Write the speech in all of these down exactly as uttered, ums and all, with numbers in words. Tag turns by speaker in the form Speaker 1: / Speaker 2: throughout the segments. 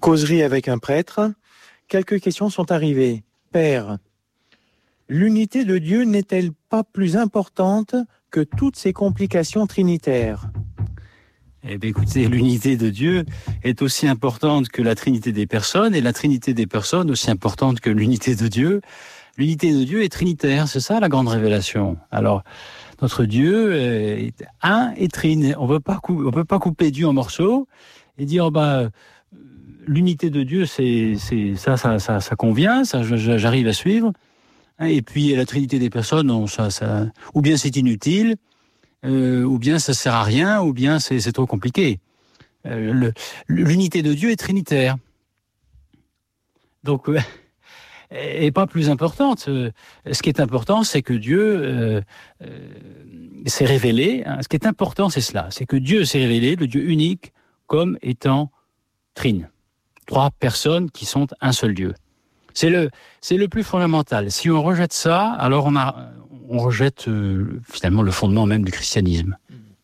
Speaker 1: Causerie avec un prêtre. Quelques questions sont arrivées. Père, l'unité de Dieu n'est-elle pas plus importante que toutes ces complications trinitaires ?
Speaker 2: Eh bien, écoutez, l'unité de Dieu est aussi importante que la trinité des personnes, et la trinité des personnes aussi importante que l'unité de Dieu. L'unité de Dieu est trinitaire, c'est ça la grande révélation. Alors, notre Dieu est un et trine. On ne peut pas couper Dieu en morceaux et dire, oh bah, l'unité de Dieu, c'est, c'est ça, ça, ça, ça convient, ça, j'arrive à suivre. Et puis la trinité des personnes, non, ça, ça, ou bien c'est inutile, euh, ou bien ça sert à rien, ou bien c'est, c'est trop compliqué. Euh, le, l'unité de Dieu est trinitaire. Donc, euh, et pas plus importante. Ce qui est important, c'est que Dieu euh, euh, s'est révélé. Hein. Ce qui est important, c'est cela. C'est que Dieu s'est révélé, le Dieu unique, comme étant trine. Trois personnes qui sont un seul Dieu. C'est le, c'est le plus fondamental. Si on rejette ça, alors on, a, on rejette euh, finalement le fondement même du christianisme.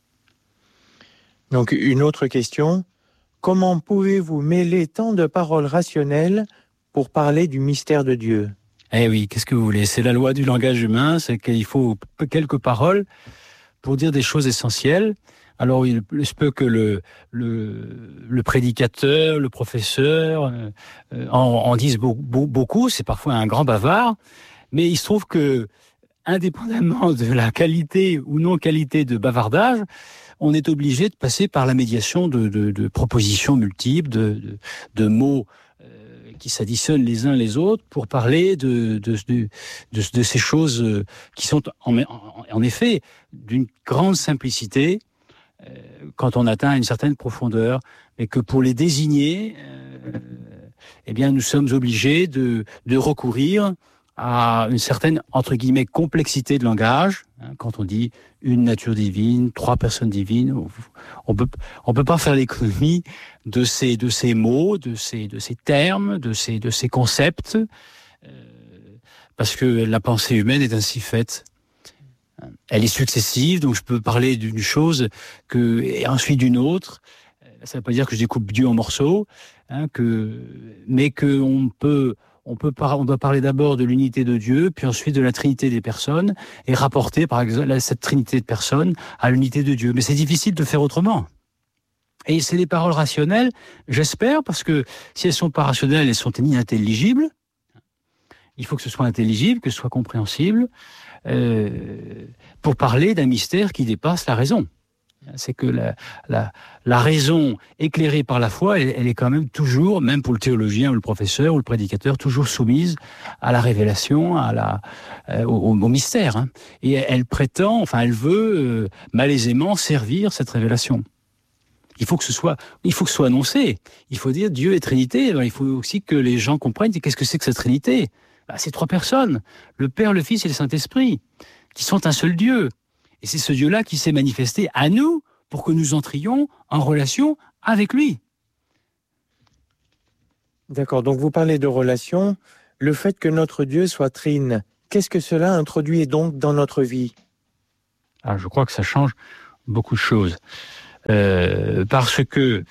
Speaker 1: Donc, une autre question. Comment pouvez-vous mêler tant de paroles rationnelles pour parler du mystère de Dieu ?
Speaker 2: Eh oui, qu'est-ce que vous voulez ? C'est la loi du langage humain, c'est qu'il faut quelques paroles pour dire des choses essentielles. Alors, il se peut que le, le, le prédicateur, le professeur euh, en, en disent beaucoup, beaucoup, c'est parfois un grand bavard, mais il se trouve que, indépendamment de la qualité ou non-qualité de bavardage, on est obligé de passer par la médiation de, de, de propositions multiples, de, de, de mots euh, qui s'additionnent les uns les autres pour parler de, de, de, de, de ces choses qui sont en, en, en effet d'une grande simplicité, quand on atteint une certaine profondeur, mais que pour les désigner, euh, eh bien, nous sommes obligés de, de recourir à une certaine, entre guillemets, complexité de langage. Hein, quand on dit une nature divine, trois personnes divines, on peut, on peut pas faire l'économie de ces, de ces mots, de ces, de ces termes, de ces, de ces concepts, euh, parce que la pensée humaine est ainsi faite. Elle est successive, donc je peux parler d'une chose que, et ensuite d'une autre. Ça ne veut pas dire que je découpe Dieu en morceaux, hein, que, mais qu'on peut, on peut par, on doit parler d'abord de l'unité de Dieu, puis ensuite de la trinité des personnes, et rapporter, par exemple, cette trinité de personnes à l'unité de Dieu. Mais c'est difficile de faire autrement. Et c'est des paroles rationnelles, j'espère, parce que si elles sont pas rationnelles, elles sont inintelligibles. Il faut que ce soit intelligible, que ce soit compréhensible. Euh, pour parler d'un mystère qui dépasse la raison. C'est que la, la, la raison éclairée par la foi, elle, elle est quand même toujours, même pour le théologien ou le professeur ou le prédicateur, toujours soumise à la révélation, à la, euh, au, au mystère. Hein. Et elle prétend, enfin elle veut euh, malaisément servir cette révélation. Il faut que ce soit, il faut que ce soit annoncé. Il faut dire Dieu est Trinité. Alors, il faut aussi que les gens comprennent qu'est-ce que c'est que cette Trinité. Bah, c'est trois personnes, le Père, le Fils et le Saint-Esprit, qui sont un seul Dieu. Et c'est ce Dieu-là qui s'est manifesté à nous pour que nous entrions en relation avec lui.
Speaker 1: D'accord, donc vous parlez de relation. Le fait que notre Dieu soit trine, qu'est-ce que cela introduit donc dans notre vie ?
Speaker 2: Alors, je crois que ça change beaucoup de choses. Euh, parce que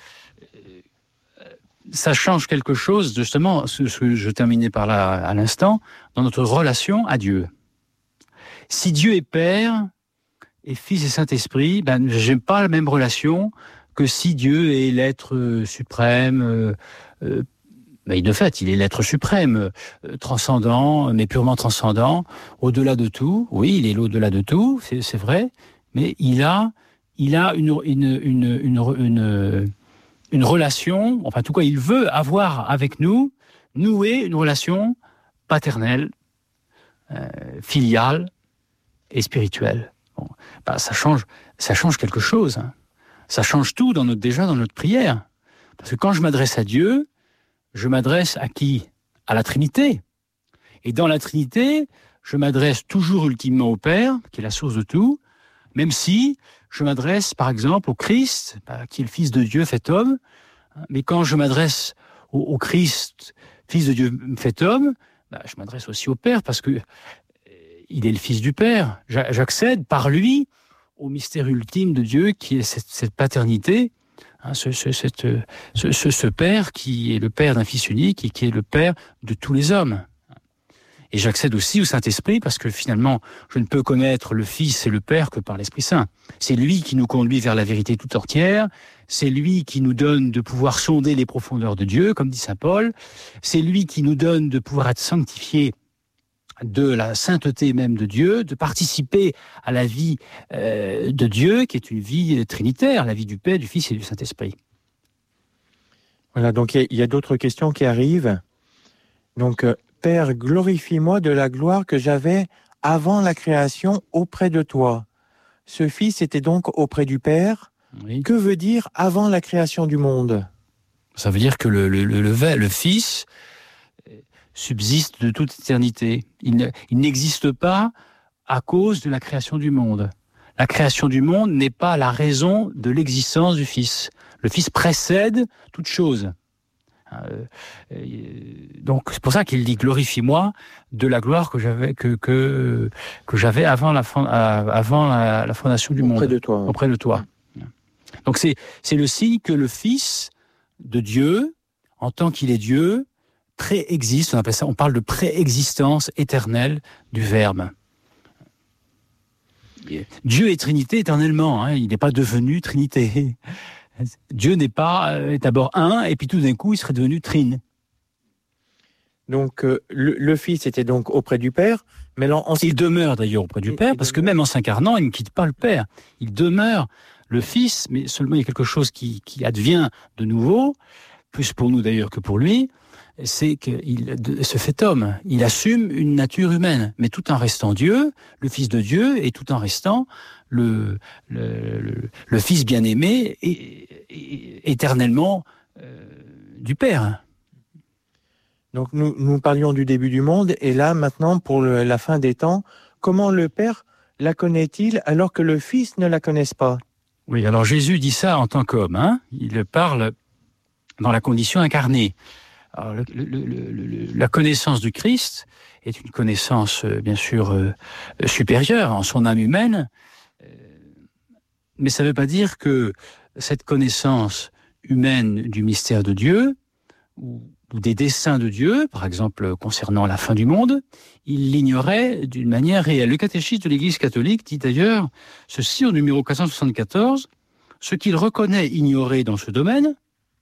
Speaker 2: ça change quelque chose, justement, ce que je terminais par là à l'instant, dans notre relation à Dieu. Si Dieu est Père et Fils et Saint-Esprit, ben, j'aime pas la même relation que si Dieu est l'être suprême. Euh, euh, ben, de fait, il est l'être suprême, euh, transcendant, mais purement transcendant, au-delà de tout. Oui, il est l'au-delà de tout, c'est, c'est vrai, mais il a, il a une, une, une, une, une une relation, enfin, en tout cas, il veut avoir avec nous, nouer une relation paternelle, euh, filiale et spirituelle. Bon, bah, ça change, ça change quelque chose. Hein. Ça change tout dans notre, déjà dans notre prière. Parce que quand je m'adresse à Dieu, je m'adresse à qui ? À la Trinité. Et dans la Trinité, je m'adresse toujours ultimement au Père, qui est la source de tout, même si je m'adresse, par exemple, au Christ, qui est le Fils de Dieu fait homme. Mais quand je m'adresse au, au Christ, Fils de Dieu fait homme, bah, je m'adresse aussi au Père, parce que il est le Fils du Père. J'accède par lui au mystère ultime de Dieu, qui est cette, cette paternité, Hein, ce, ce, cette, ce, ce, ce Père qui est le Père d'un Fils unique et qui est le Père de tous les hommes. Et j'accède aussi au Saint-Esprit parce que finalement, je ne peux connaître le Fils et le Père que par l'Esprit Saint. C'est lui qui nous conduit vers la vérité tout entière. C'est lui qui nous donne de pouvoir sonder les profondeurs de Dieu, comme dit saint Paul. C'est lui qui nous donne de pouvoir être sanctifié de la sainteté même de Dieu, de participer à la vie euh, de Dieu, qui est une vie trinitaire, la vie du Père, du Fils et du Saint-Esprit.
Speaker 1: Voilà, donc il y a, y a d'autres questions qui arrivent. Donc, euh, Père, glorifie-moi de la gloire que j'avais avant la création auprès de toi. Ce Fils était donc auprès du Père.
Speaker 2: Oui.
Speaker 1: Que veut dire avant la création du monde ?
Speaker 2: Ça veut dire que le, le, le, le, le Fils subsiste de toute éternité. Il, ne, il n'existe pas à cause de la création du monde. La création du monde n'est pas la raison de l'existence du Fils. Le Fils précède toute chose. Euh, donc c'est pour ça qu'il dit glorifie-moi de la gloire que j'avais que que que j'avais avant la avant la, la fondation du
Speaker 1: auprès
Speaker 2: monde
Speaker 1: de toi.
Speaker 2: auprès de toi. Donc c'est c'est le signe que le Fils de Dieu, en tant qu'il est Dieu, préexiste. On appelle ça, on parle de préexistence éternelle du Verbe. Dieu est Trinité éternellement. Hein, il n'est pas devenu Trinité. Dieu n'est pas euh, d'abord un, et puis tout d'un coup, il serait devenu trine.
Speaker 1: Donc, euh, le, le Fils était donc auprès du Père, mais là, ensuite...
Speaker 2: Il demeure d'ailleurs auprès du Père, parce que même en s'incarnant, il ne quitte pas le Père. Il demeure le Fils, mais seulement il y a quelque chose qui, qui advient de nouveau, plus pour nous d'ailleurs que pour lui, c'est qu'il se fait homme. Il assume une nature humaine, mais tout en restant Dieu, le Fils de Dieu, et tout en restant le, le, le, le Fils bien-aimé et, et, éternellement euh, du Père.
Speaker 1: Donc nous, nous parlions du début du monde, et là maintenant pour le, la fin des temps, comment le Père la connaît-il alors que le Fils ne la connaisse pas ?
Speaker 2: Oui, alors Jésus dit ça en tant qu'homme, hein. Il parle dans la condition incarnée. Alors, le, le, le, le, la connaissance du Christ est une connaissance, euh, bien sûr, euh, supérieure en son âme humaine, euh, mais ça ne veut pas dire que cette connaissance humaine du mystère de Dieu, ou, ou des desseins de Dieu, par exemple concernant la fin du monde, il l'ignorait d'une manière réelle. Le catéchisme de l'Église catholique dit d'ailleurs ceci au numéro quatre cent soixante-quatorze, ce qu'il reconnaît ignorer dans ce domaine,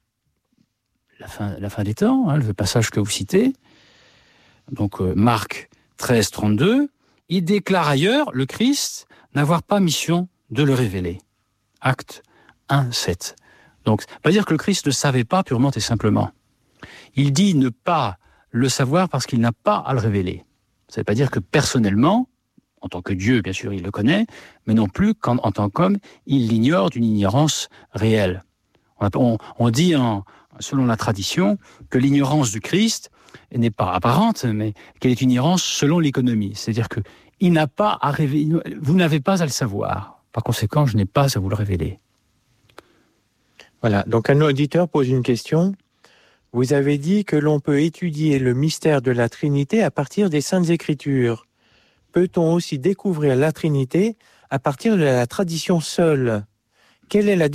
Speaker 2: La fin, la fin des temps, hein, le passage que vous citez, donc euh, Marc treize, trente-deux, il déclare ailleurs, le Christ, n'avoir pas mission de le révéler. Acte un, sept. Donc, pas dire que le Christ ne savait pas purement et simplement. Il dit ne pas le savoir parce qu'il n'a pas à le révéler. Ça ne veut pas dire que personnellement, en tant que Dieu, bien sûr, il le connaît, mais non plus qu'en en tant qu'homme, il l'ignore d'une ignorance réelle. On, on, on dit en... selon la tradition, que l'ignorance du Christ n'est pas apparente, mais qu'elle est une ignorance selon l'économie. C'est-à-dire que il n'a pas à révéler, vous n'avez pas à le savoir. Par conséquent, je n'ai pas à vous le révéler.
Speaker 1: Voilà, donc un auditeur pose une question. Vous avez dit que l'on peut étudier le mystère de la Trinité à partir des Saintes Écritures. Peut-on aussi découvrir la Trinité à partir de la tradition seule ? Quelle est la différence ?